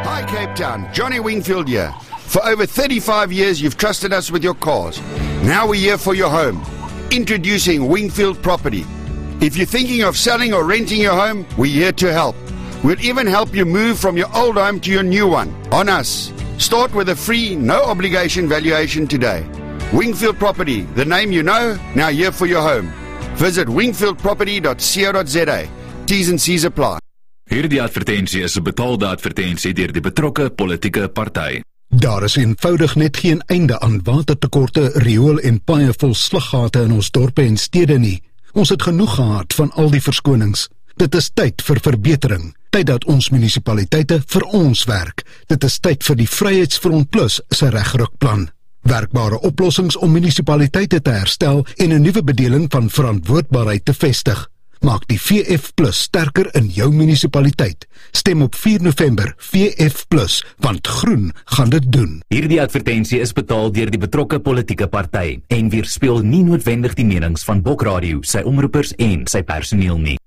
Hi Cape Town, Johnny Wingfield here. For over 35 years you've trusted us with your cars. Now we're here for your home. Introducing Wingfield Property. If you're thinking of selling or renting your home, we're here to help. We'll even help you move from your old home to your new one. On us. Start with a free, no obligation valuation today. Wingfield Property, the name you know, now here for your home. Visit wingfieldproperty.co.za. T's and C's apply. Hierdie advertensie is 'n betaalde advertensie deur die betrokke politieke party. Daar is eenvoudig net geen einde aan watertekorte, riool en baie vol sluggate in ons dorpe en stede nie. Ons het genoeg gehad van al die verskonings. Dit is tyd vir verbetering. Tyd dat ons munisipaliteite vir ons werk. Dit is tyd vir die Vryheidsfront Plus se regrukplan. Werkbare oplossings om munisipaliteite te herstel en 'n nuwe bedeling van verantwoordbaarheid te vestig. Maak die VF Plus sterker in jou munisipaliteit. Stem op 4 November VF Plus, want groen gaan dit doen. Hierdie advertensie is betaal deur die betrokke politieke party en weerspieël nie noodwendig die menings van Bok Radio, sy omroepers en sy personeel nie.